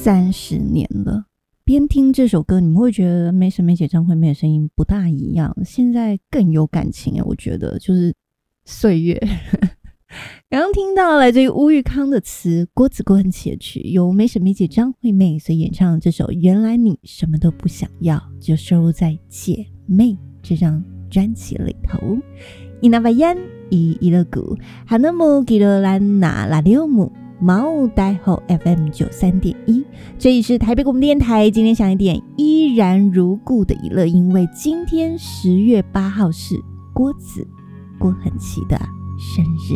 30年了。边听这首歌，你们会觉得梅婶梅姐张惠妹的声音不大一样，现在更有感情我觉得就是岁月。刚刚听到来自于吴玉康的词，郭子郭很写的曲，由梅婶梅姐张惠妹所演唱的这首《原来你什么都不想要》，就收录在《姐妹》这张专辑里头。Inabayan i ilagu hanamu girolanna radiomu毛代后 FM 93.1，这里是台北广播电台。今天想一点依然如故的娱乐，因为今天10月8号是郭子郭恒琪的生日。